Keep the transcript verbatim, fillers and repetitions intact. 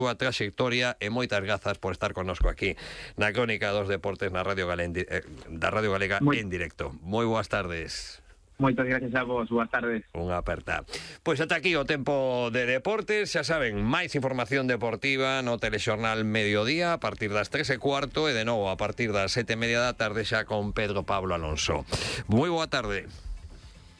súa traxectoria e moitas grazas por estar connosco aquí na Crónica dos Deportes na Radio Galega, eh, da Radio Galega Moi... en directo. Moi boas tardes. Moitas gracias a vos, boas tardes. Unha aperta. Pois ata aquí o tempo de deportes, xa saben, máis información deportiva no Telexornal Mediodía a partir das tres e cuarto e de novo a partir das sete e media da tarde xa con Pedro Pablo Alonso. Moi boa tarde.